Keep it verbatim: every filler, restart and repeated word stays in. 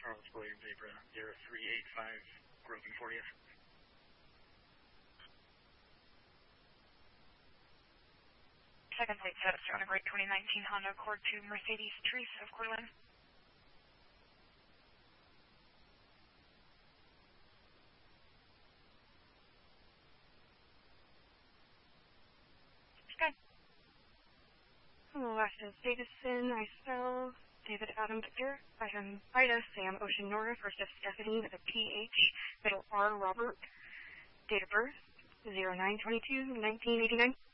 Charles William Zebra zero three eight five, groping fortieth. Second plate set, on a grade twenty nineteen Honda Accord to Mercedes Trees of Coeur d'Alene. Good. Washington Davidson, I spell David Adam Victor, Item Ida Sam Ocean Nora, first of Stephanie with a P H, middle R Robert, date of birth zero nine twenty-two nineteen eighty-nine.